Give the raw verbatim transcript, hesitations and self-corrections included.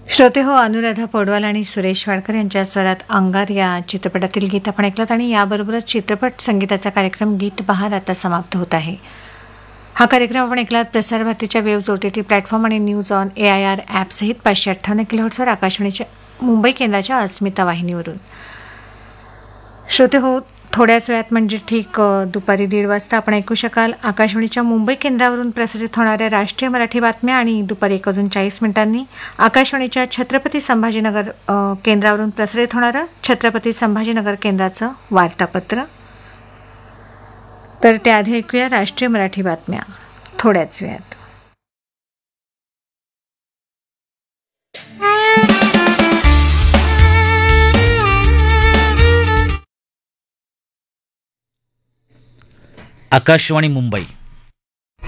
श्रोते हो, अनुराधा पौडवाल आणि सुरेश वाडकर यांच्या स्वरात अंगार या चित्रपटातील गीत आपण ऐकलं आणि याबरोबरच चित्रपट संगीताचा कार्यक्रम गीत बहार आता समाप्त होत आहे. हा कार्यक्रम आपण ऐकलात प्रसार भारतीच्या वेव्ज ओटीटी प्लॅटफॉर्म आणि news on A I R app सहित पाचशे अठ्ठावन्न किलोहर्ट्झवर आकाशवाणीच्या मुंबई केंद्राच्या अस्मिता वाहिनीवरून. श्रोते हो, थोड्याच वेळात म्हणजे ठीक अ, दुपारी दीड वाजता आपण ऐकू शकाल आकाशवाणीच्या मुंबई केंद्रावरून प्रसारित होणाऱ्या राष्ट्रीय मराठी बातम्या आणि दुपारी एक वाजून चाळीस मिनिटांनी आकाशवाणीच्या छत्रपती संभाजीनगर अ, केंद्रावरून प्रसारित होणारं छत्रपती संभाजीनगर केंद्राचं वार्तापत्र. तर त्याआधी ऐकूया राष्ट्रीय मराठी बातम्या थोड्याच वेळात. आकाशवाणी मुंबई